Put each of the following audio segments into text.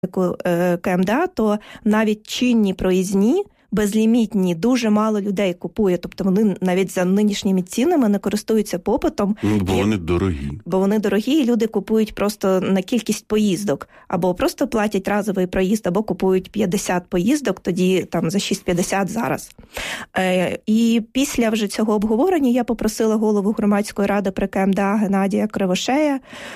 КМДА, то навіть чинні проїзні безлімітні, дуже мало людей купує. Тобто вони навіть за нинішніми цінами не користуються попитом. Бо вони дорогі. Бо вони дорогі, і люди купують просто на кількість поїздок. Або просто платять разовий проїзд, або купують 50 поїздок, тоді там за 6,50 зараз. І після вже цього обговорення я попросила голову громадської ради при КМДА Геннадія Кривошея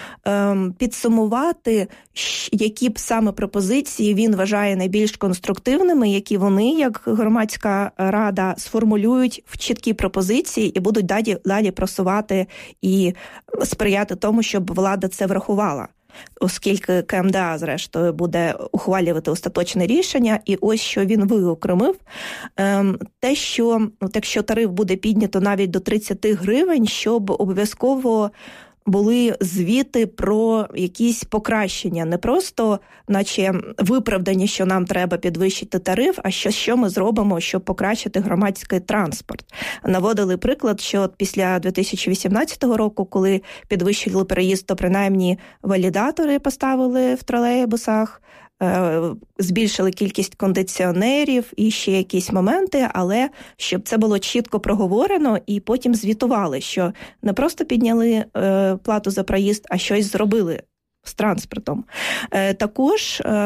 підсумувати, які б саме пропозиції він вважає найбільш конструктивними, які вони, як громадська рада, сформулюють в чіткі пропозиції і будуть далі просувати і сприяти тому, щоб влада це врахувала. Оскільки КМДА, зрештою, буде ухвалювати остаточне рішення, і ось що він виокремив, те, що якщо тариф буде піднято навіть до 30 гривень, щоб обов'язково були звіти про якісь покращення, не просто наче виправдання, що нам треба підвищити тариф, а що ми зробимо, щоб покращити громадський транспорт. Наводили приклад, що от після 2018 року, коли підвищили переїзд, то принаймні валідатори поставили в тролейбусах, збільшили кількість кондиціонерів і ще якісь моменти, але щоб це було чітко проговорено і потім звітували, що не просто підняли плату за проїзд, а щось зробили з транспортом. Також,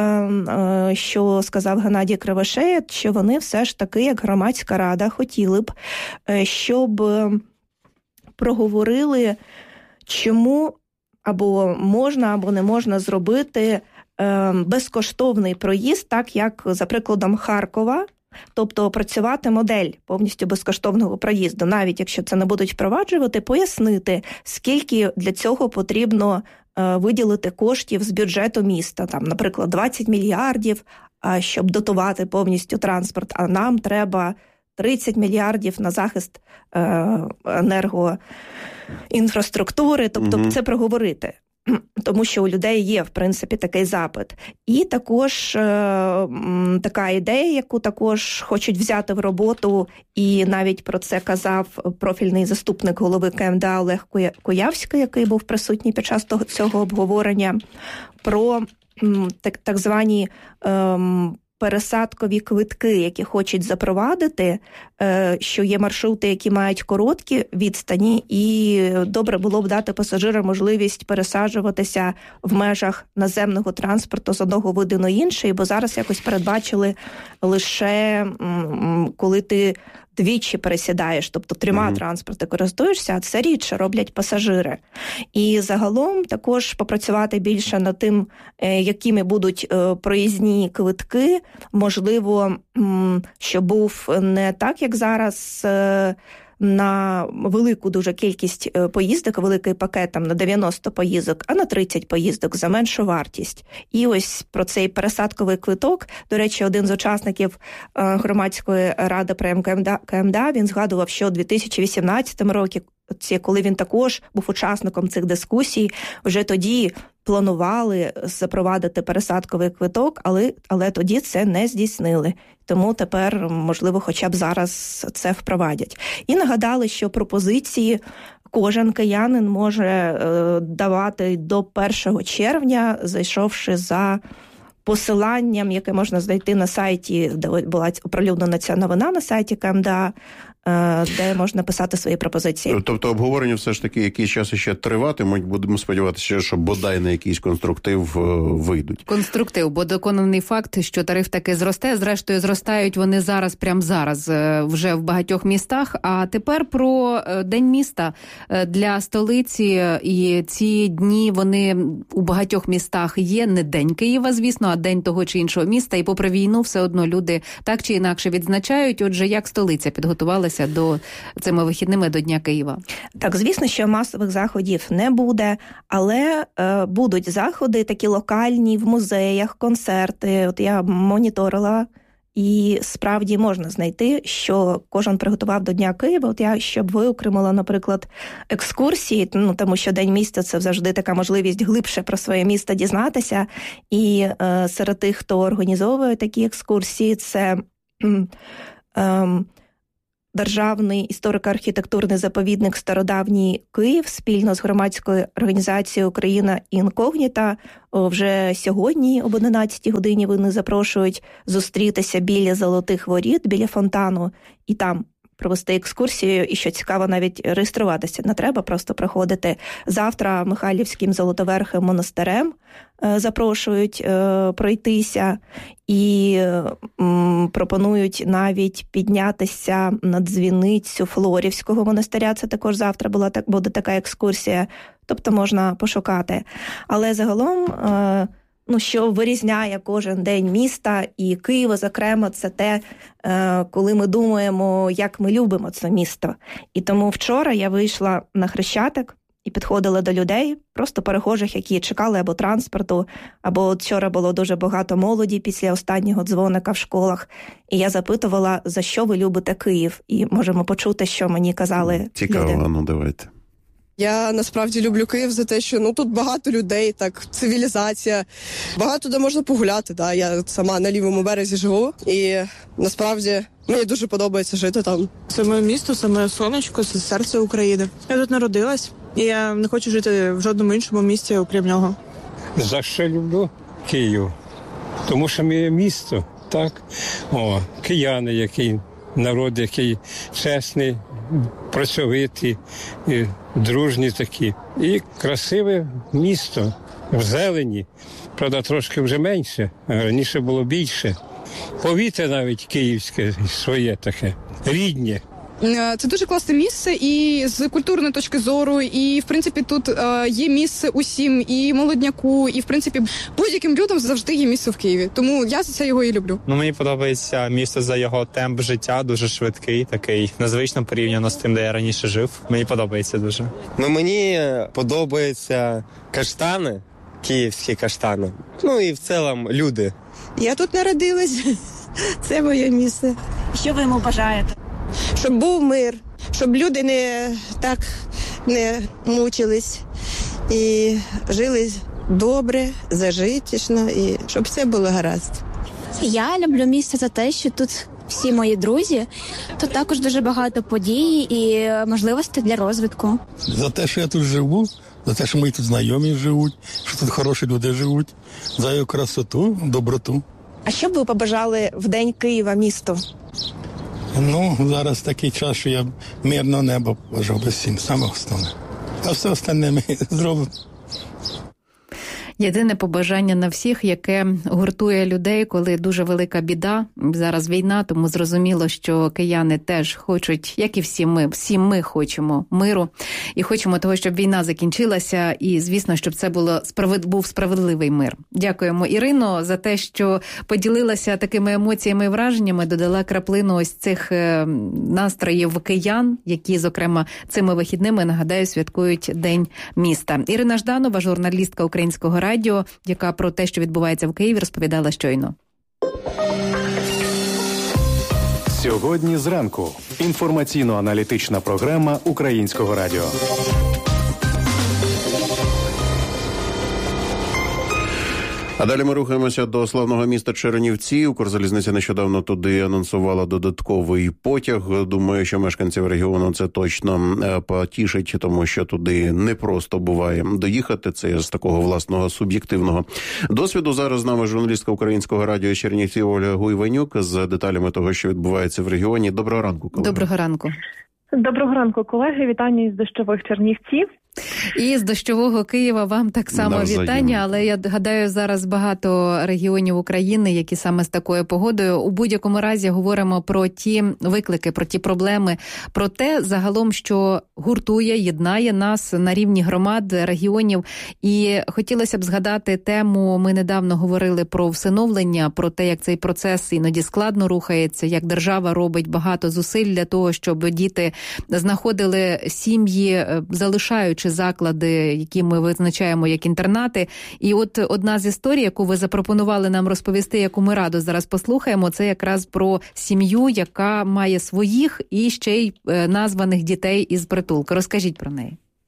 що сказав Геннадій Кривошея, що вони все ж таки, як громадська рада, хотіли б, щоб проговорили, чому або можна, або не можна зробити безкоштовний проїзд, так як, за прикладом Харкова, тобто опрацювати модель повністю безкоштовного проїзду, навіть якщо це не будуть впроваджувати, пояснити, скільки для цього потрібно виділити коштів з бюджету міста, там, наприклад, 20 мільярдів, щоб дотувати повністю транспорт, а нам треба 30 мільярдів на захист енергоінфраструктури, тобто це проговорити. Тому що у людей є, в принципі, такий запит. І також така ідея, яку також хочуть взяти в роботу, і навіть про це казав профільний заступник голови КМДА Олег Куявський, який був присутній під час цього обговорення, про так звані пересадкові квитки, які хочуть запровадити, що є маршрути, які мають короткі відстані, і добре було б дати пасажирам можливість пересаджуватися в межах наземного транспорту з одного виду на інший, бо зараз якось передбачили лише коли ти двічі пересідаєш, тобто 3 транспорти користуєшся, а це рідше роблять пасажири. І загалом також попрацювати більше над тим, якими будуть проїзні квитки, можливо, що був не так, як зараз, на велику дуже кількість поїздок, великий пакет там на 90 поїздок, а на 30 поїздок за меншу вартість. І ось про цей пересадковий квиток, до речі, один з учасників громадської ради при КМДА, він згадував, що у 2018 році, коли він також був учасником цих дискусій, вже тоді планували запровадити пересадковий квиток, але тоді це не здійснили. Тому тепер, можливо, хоча б зараз це впровадять. І нагадали, що пропозиції кожен киянин може давати до 1 червня, зайшовши за посиланням, яке можна знайти на сайті, де була оприлюднена ця новина на сайті КМДА, де можна писати свої пропозиції. Тобто обговорення все ж таки якийсь час ще триватимуть, будемо сподіватися, що бодай на якийсь конструктив вийдуть. Конструктив, бо доконаний факт, що тариф таки зросте, зрештою зростають вони зараз, прямо зараз, вже в багатьох містах. А тепер про День міста для столиці, і ці дні, вони у багатьох містах є, не День Києва, звісно, а день того чи іншого міста, і попри війну все одно люди так чи інакше відзначають. Отже, як столиця підготувалася до цими вихідними до Дня Києва? Так, звісно, що масових заходів не буде, але будуть заходи такі локальні в музеях, концерти. От я моніторила, і справді можна знайти, що кожен приготував до Дня Києва. От я щоб виокремила, наприклад, екскурсії, тому що День міста – це завжди така можливість глибше про своє місто дізнатися. І серед тих, хто організовує такі екскурсії, це Державний історико-архітектурний заповідник «Стародавній Київ» спільно з громадською організацією «Україна інкогніта» вже сьогодні об 11 годині вони запрошують зустрітися біля Золотих Воріт, біля фонтану, і там провести екскурсію, і, що цікаво, навіть реєструватися не треба, просто приходити. Завтра Михайлівським Золотоверхим монастирем запрошують пройтися і пропонують навіть піднятися на дзвіницю Флорівського монастиря. Це також завтра буде така екскурсія, тобто можна пошукати. Але загалом, що вирізняє кожен день міста і Києва, зокрема, це те, коли ми думаємо, як ми любимо це місто. І тому вчора я вийшла на Хрещатик і підходила до людей, просто перехожих, які чекали або транспорту, або вчора було дуже багато молоді після останнього дзвоника в школах. І я запитувала, за що ви любите Київ? І можемо почути, що мені казали Цікаво, люди. ну давайте. Я насправді люблю Київ за те, що тут багато людей, так, цивілізація, багато де можна погуляти. Да. Я сама на лівому березі живу і насправді мені дуже подобається жити там. Це моє місто, це моє сонечко, це серце України. Я тут народилась і я не хочу жити в жодному іншому місті, окрім нього. За що люблю Київ? Тому що моє місто, так? Кияни, який народ, який чесний, працьовитий, і дружні такі. І красиве місто в зелені. Правда, трошки вже менше, раніше було більше. Повітря навіть київське своє таке, рідне. Це дуже класне місце і з культурної точки зору, і, в принципі, тут є місце усім, і молодняку, і, в принципі, будь-яким людям завжди є місце в Києві. Тому я за це його і люблю. Мені подобається місто за його темп життя, дуже швидкий, такий незвично порівняно з тим, де я раніше жив. Мені подобається дуже. Мені подобаються каштани, київські каштани, і в цілому люди. Я тут народилась, це моє місце. Що ви йому бажаєте? Щоб був мир, щоб люди не мучились і жили добре, зажиточно, і щоб все було гаразд. Я люблю місто за те, що тут всі мої друзі, тут також дуже багато подій і можливостей для розвитку. За те, що я тут живу, за те, що мої тут знайомі живуть, що тут хороші люди живуть, за його красоту, доброту. А що б ви побажали в День Києва місту? Зараз такий час, що я мирного неба бажав би всім, саме основне. А все остальне ми зробимо. Єдине побажання на всіх, яке гуртує людей, коли дуже велика біда, зараз війна, тому зрозуміло, що кияни теж хочуть, як і всі ми хочемо миру і хочемо того, щоб війна закінчилася і, звісно, щоб це був справедливий мир. Дякуємо, Ірино, за те, що поділилася такими емоціями і враженнями, додала краплину ось цих настроїв киян, які, зокрема, цими вихідними, нагадаю, святкують День міста. Ірина Жданова, журналістка Українського радіо, яка про те, що відбувається в Києві, розповідала щойно. Сьогодні зранку. Інформаційно-аналітична програма Українського радіо. А далі ми рухаємося до славного міста Чернівці. Укрзалізниця нещодавно туди анонсувала додатковий потяг. Думаю, що мешканців регіону це точно потішить, тому що туди не просто буває доїхати. Це з такого власного суб'єктивного досвіду. Зараз з нами журналістка Українського радіо Чернівці Ольга Гуйванюк з деталями того, що відбувається в регіоні. Доброго ранку, колеги. Доброго ранку. Доброго ранку, колеги. Вітання із дощових Чернівців. І з дощового Києва вам так само вітання, але я гадаю, зараз багато регіонів України, які саме з такою погодою. У будь-якому разі говоримо про ті виклики, про ті проблеми, про те загалом, що гуртує, єднає нас на рівні громад, регіонів. І хотілося б згадати тему, ми недавно говорили про всиновлення, про те, як цей процес іноді складно рухається, як держава робить багато зусиль для того, щоб діти знаходили сім'ї, залишаючи заклади, які ми визначаємо як інтернати. І от одна з історій, яку ви запропонували нам розповісти, яку ми радо зараз послухаємо, це якраз про сім'ю, яка має своїх і ще й названих дітей із притулку. Розкажіть про неї.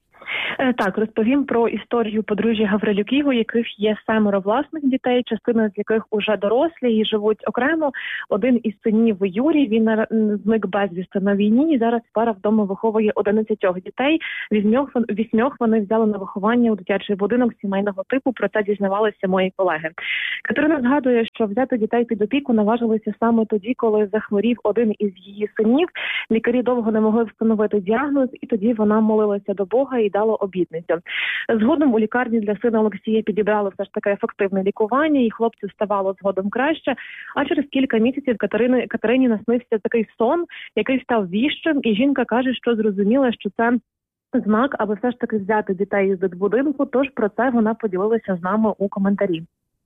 Так, розповім про історію подружжя Гаврилюків, у яких є 7 власних дітей, частина з яких уже дорослі і живуть окремо. Один із синів Юрій, він зник безвісти на війні і зараз пара вдома виховує 11 дітей. 8 вони взяли на виховання у дитячий будинок сімейного типу, про це дізнавалися мої колеги. Катерина згадує, що взяти дітей під опіку наважилися саме тоді, коли захворів один із її синів. Лікарі довго не могли встановити діагноз, і тоді вона молилася до Бога і дала обітницю. Згодом у лікарні для сина Олексія підібрали все ж таки ефективне лікування, і хлопцю ставало згодом краще. А через кілька місяців Катерині наснився такий сон, який став віщим, і жінка каже, що зрозуміла, що це знак, аби все ж таки взяти дітей з дитбудинку, тож про це вона поділилася з нами у коментарі.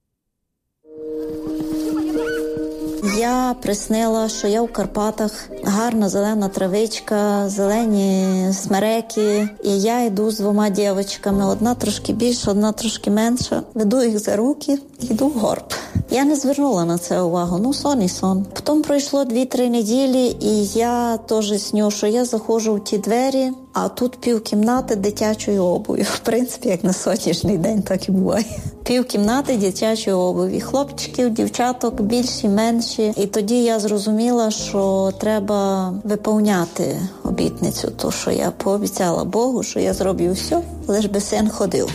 Я приснила, що я в Карпатах, гарна зелена травичка, зелені смереки, і я йду з 2 дівчатками, одна трошки більша, одна трошки менша, веду їх за руки і йду в горб. Я не звернула на це увагу, сон і сон. Потім пройшло 2-3 неділі, і я теж сню, що я заходжу в ті двері, а тут півкімнати дитячої обуви. В принципі, як на сьогоднішній день, так і буває. Півкімнати дитячої обуві. Хлопчиків, дівчаток, більші, менші. І тоді я зрозуміла, що треба виповняти обітницю. То, що я пообіцяла Богу, що я зроблю все, лиш би син ходив.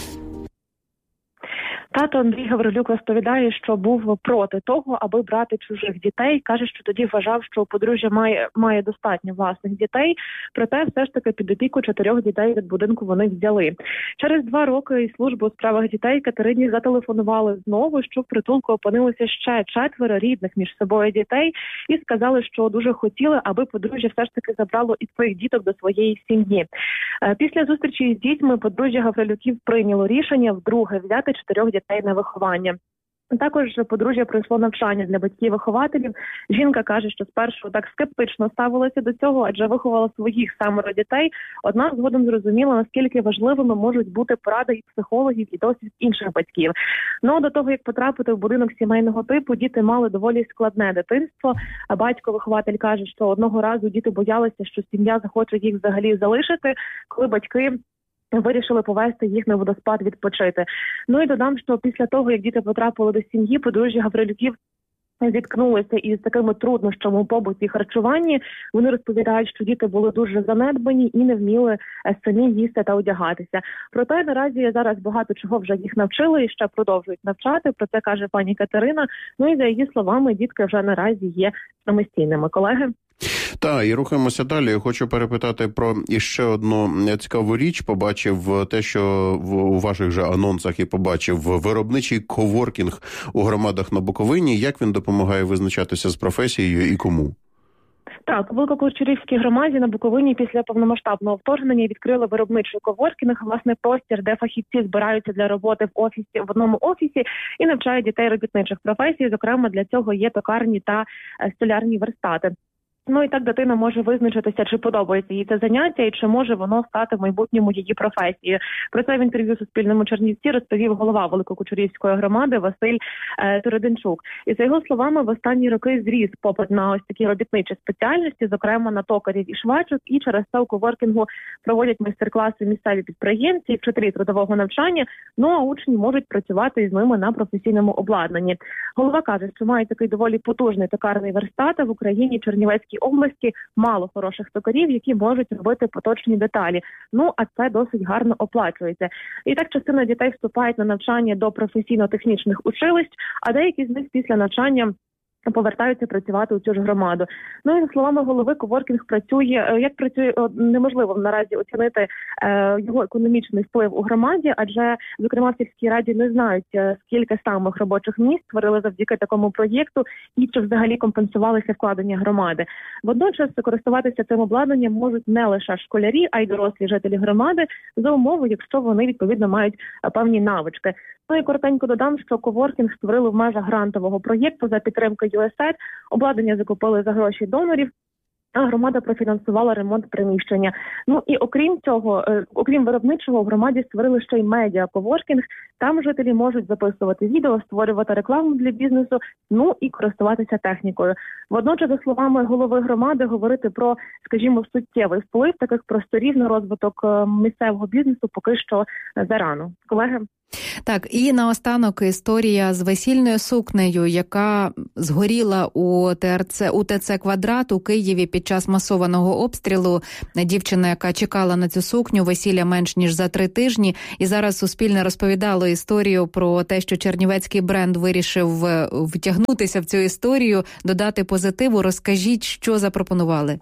Тато Андрій Гаврилюк розповідає, що був проти того, аби брати чужих дітей. Каже, що тоді вважав, що подружжя має достатньо власних дітей, проте все ж таки під опіку 4 дітей від будинку вони взяли. Через 2 роки із служби у справах дітей Катерині зателефонували знову, що в притулку опинилося ще 4 рідних між собою дітей і сказали, що дуже хотіли, аби подружжя все ж таки забрало і своїх діток до своєї сім'ї. Після зустрічі з дітьми подружжя Гаврилюків прийняло рішення вдруге взяти 4 дітей на виховання. Також подружжя пройшло навчання для батьків-вихователів. Жінка каже, що спершу так скептично ставилася до цього, адже виховала своїх 7 дітей. Однак згодом зрозуміла, наскільки важливими можуть бути поради і психологів, і досвід інших батьків. Ну, до того, як потрапити в будинок сімейного типу, діти мали доволі складне дитинство. А батько-вихователь каже, що одного разу діти боялися, що сім'я захоче їх взагалі залишити, коли батьки вирішили повезти їх на водоспад відпочити. Ну і додам, що після того, як діти потрапили до сім'ї, подружжя Гаврилюків зіткнулися із такими труднощами у побуті і харчуванні. Вони розповідають, що діти були дуже занедбані і не вміли самі їсти та одягатися. Проте наразі зараз багато чого вже їх навчили і ще продовжують навчати. Про це каже пані Катерина. Ну і за її словами, дітки вже наразі є самостійними. Колеги? Так, і рухаємося далі. Я хочу перепитати про іще одну цікаву річ. Побачив те, що у ваших же анонсах і побачив виробничий коворкінг у громадах на Буковині. Як він допомагає визначатися з професією і кому? Так, у Великокучерівській громаді на Буковині після повномасштабного вторгнення відкрили виробничий коворкінг, власне, простір, де фахівці збираються для роботи в одному офісі і навчають дітей робітничих професій. Зокрема, для цього є токарні та столярні верстати. Ну і так дитина може визначитися, чи подобається їй це заняття і чи може воно стати в майбутньому її професією. Про це в інтерв'ю Суспільному Чернівці розповів голова Великокучерівської громади Василь Туриденчук. І за його словами, в останні роки зріс попит на ось такі робітничі спеціальності, зокрема на токарів і швачок, і через це у коворкінгу проводять майстер-класи місцеві підприємці, вчителі трудового навчання, ну а учні можуть працювати із ними на професійному обладнанні. Голова каже, що має такий доволі потужний токарний верстат, а в Україні, Чернівецькій області мало хороших токарів, які можуть робити поточні деталі. Ну, а це досить гарно оплачується. І так частина дітей вступають на навчання до професійно-технічних училищ, а деякі з них після навчання повертаються працювати у цю ж громаду. Ну і за словами голови, коворкінг працює, як працює, неможливо наразі оцінити його економічний вплив у громаді, адже, зокрема, в сільській раді не знають, скільки самих робочих місць створили завдяки такому проєкту і чи взагалі компенсувалися вкладення громади. Водночас користуватися цим обладнанням можуть не лише школярі, а й дорослі жителі громади за умови, якщо вони, відповідно, мають певні навички. Ну і коротенько додам, що коворкінг створили в межах грантового проєкту за підтримки USAID. Обладнання закупили за гроші донорів. а громада профінансувала ремонт приміщення. Ну і окрім цього, окрім виробничого, в громаді створили ще й медіа-коворкінг. Там жителі можуть записувати відео, створювати рекламу для бізнесу, ну і користуватися технікою. Водночас, за словами голови громади, говорити про, скажімо, суттєвий вплив таких просторів на розвиток місцевого бізнесу поки що зарано. Колеги? Так, і наостанок історія з весільною сукнею, яка згоріла у ТЦ «Квадрат» у Києві під час масованого обстрілу. Дівчина, яка чекала на цю сукню, весілля менш ніж за 3 тижні. І зараз Суспільне розповідало історію про те, що чернівецький бренд вирішив втягнутися в цю історію, додати позитиву. Розкажіть, що запропонували?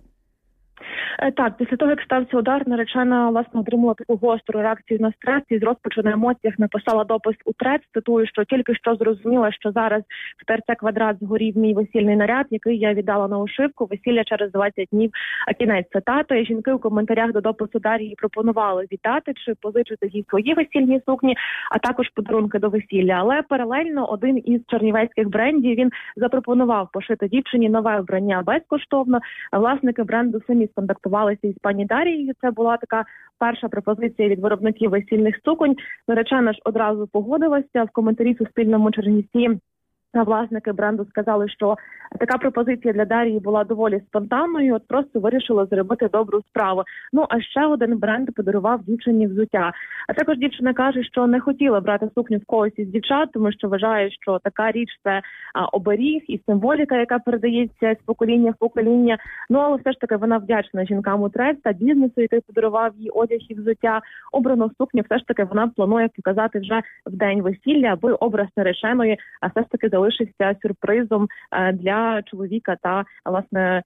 Так, після того, як стався удар, наречена, власне, отримала таку гостру реакцію на стрес і з розпачу на емоціях написала допис у Трец, цитую, що тільки що зрозуміла, що зараз в ТРЦ «Квадрат» згорів мій весільний наряд, який я віддала на ушивку, весілля через 20 днів, а кінець цитати. Жінки у коментарях до допису Дар'ї пропонували вітати чи позичити їй свої весільні сукні, а також подарунки до весілля. Але паралельно один із чернівецьких брендів, він запропонував пошити дівчині нове вбрання безкоштовно. Власники бренду самі сконтактувалися із пані Дарією. Це була така перша пропозиція від виробників весільних суконь. Наречена ж одразу погодилася. В коментарі Суспільному Чернівці власники бренду сказали, що така пропозиція для Дарії була доволі спонтанною, от просто вирішили зробити добру справу. Ну, а ще один бренд подарував дівчині взуття. А також дівчина каже, що не хотіла брати сукню в когось із дівчат, тому що вважає, що така річ – це оберіг і символіка, яка передається з покоління в покоління. Ну, але все ж таки вона вдячна жінкам у Трец та бізнесу, який подарував їй одяг і взуття. Обрану сукню все ж таки вона планує показати вже в день весілля, аби образ нареченої все ж таки залишився сюрпризом для чоловіка та, власне,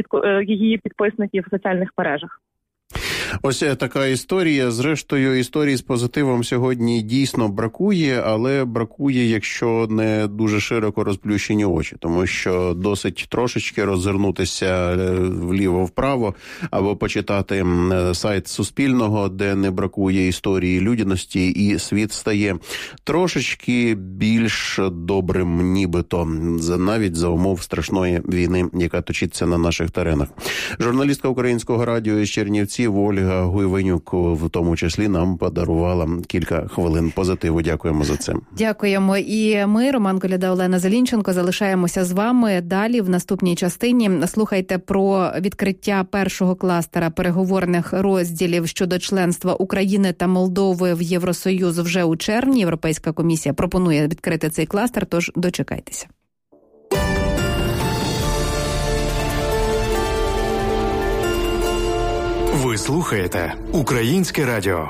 її підписників в соціальних мережах. Ось така історія. Зрештою, історії з позитивом сьогодні дійсно бракує, але бракує, якщо не дуже широко розплющені очі, тому що досить трошечки роззирнутися вліво-вправо або почитати сайт Суспільного, де не бракує історії людяності, і світ стає трошечки більш добрим, нібито, навіть за умов страшної війни, яка точиться на наших теренах. Журналістка Українського радіо із Чернівців Ольга Гуйвенюк в тому числі нам подарувала кілька хвилин позитиву. Дякуємо за це. Дякуємо. І ми, Роман Коляда, Олена Зелінченко, залишаємося з вами. Далі в наступній частині слухайте про відкриття першого кластера переговорних розділів щодо членства України та Молдови в Євросоюз вже у червні. Європейська комісія пропонує відкрити цей кластер, тож дочекайтеся. Ви слухаєте Українське радіо.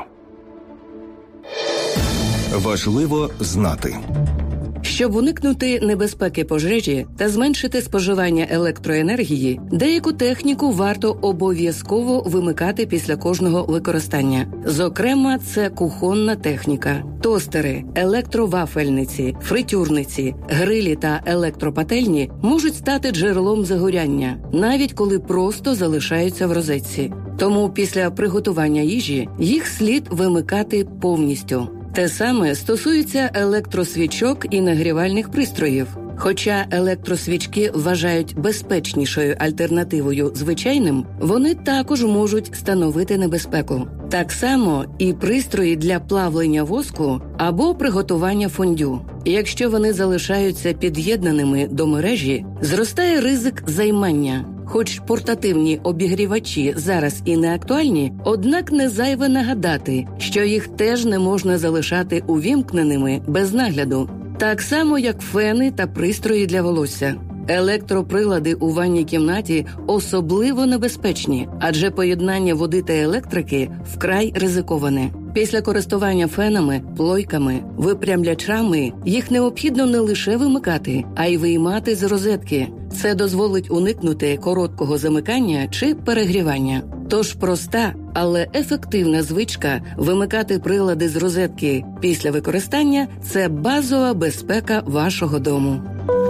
Важливо знати. Щоб уникнути небезпеки пожежі та зменшити споживання електроенергії, деяку техніку варто обов'язково вимикати після кожного використання. Зокрема, це кухонна техніка. Тостери, електровафельниці, фритюрниці, грилі та електропательні можуть стати джерелом загоряння, навіть коли просто залишаються в розетці. Тому після приготування їжі їх слід вимикати повністю. Те саме стосується електросвічок і нагрівальних пристроїв. Хоча електросвічки вважають безпечнішою альтернативою звичайним, вони також можуть становити небезпеку. Так само і пристрої для плавлення воску або приготування фондю. Якщо вони залишаються під'єднаними до мережі, зростає ризик займання. Хоч портативні обігрівачі зараз і не актуальні, однак не зайве нагадати, що їх теж не можна залишати увімкненими без нагляду. Так само, як фени та пристрої для волосся. Електроприлади у ванній кімнаті особливо небезпечні, адже поєднання води та електрики вкрай ризиковане. Після користування фенами, плойками, випрямлячами їх необхідно не лише вимикати, а й виймати з розетки. Це дозволить уникнути короткого замикання чи перегрівання. Тож проста, але ефективна звичка вимикати прилади з розетки після використання – це базова безпека вашого дому.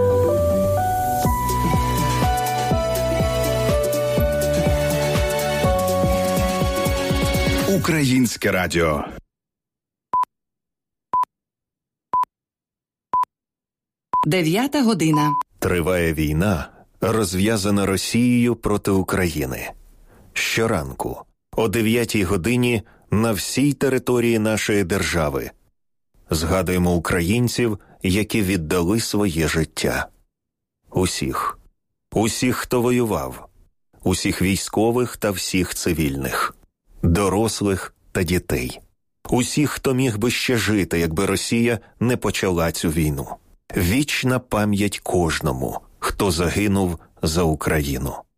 Українське радіо. Дев'ята година. Триває війна, розв'язана Росією проти України. Щоранку, о 9-й годині, на всій території нашої держави. Згадуємо українців, які віддали своє життя. Усіх. Усіх, хто воював. Усіх військових та всіх цивільних. Дорослих та дітей. Усіх, хто міг би ще жити, якби Росія не почала цю війну. Вічна пам'ять кожному, хто загинув за Україну.